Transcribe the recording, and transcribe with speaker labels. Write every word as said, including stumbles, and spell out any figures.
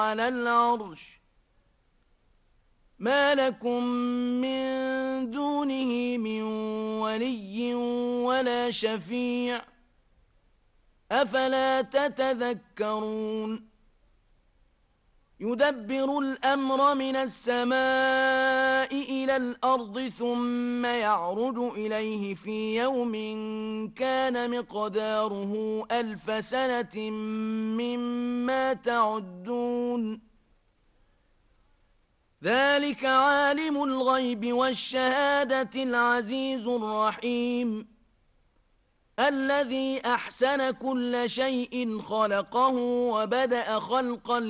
Speaker 1: على العرش ما لكم من دونه من ولي ولا شفيع أفلا تتذكرون يدبر الأمر من السماء إلى الأرض ثم يعرج إليه في يوم كان مقداره ألف سنة مما تعدون ذلك عالم الغيب والشهادة العزيز الرحيم الذي أحسن كل شيء خلقه وبدأ خلق